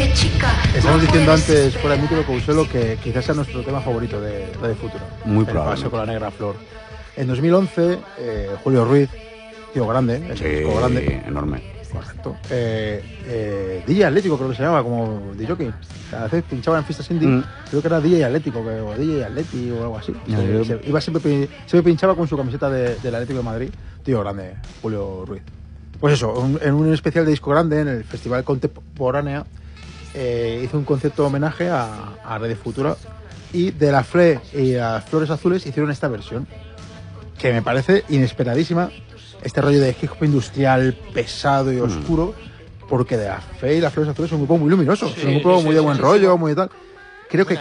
Estamos diciendo antes, fuera de micro, Couselo, que quizás sea nuestro tema favorito de Radio Futuro. Muy El probable. paso con la negra flor. En 2011, Julio Ruiz, tío grande, disco grande. Enorme. Correcto. DJ Atlético creo que se llamaba, como DJ. A veces pinchaba en fiestas indie. Creo que era DJ Atlético, o DJ Atleti o algo así. Iba siempre pinchaba con su camiseta del Atlético de Madrid. Tío grande, Julio Ruiz. Pues eso, en un especial de disco grande, en el Festival Contemporánea, hizo un concepto de homenaje a Radio Futura, y de la FLE y a Flores Azules hicieron esta versión, que me parece inesperadísima, este rollo de hip hop industrial pesado y oscuro, porque de la FLE y las Flores Azules es un grupo muy luminoso, es un grupo muy de buen rollo, muy de tal. Creo que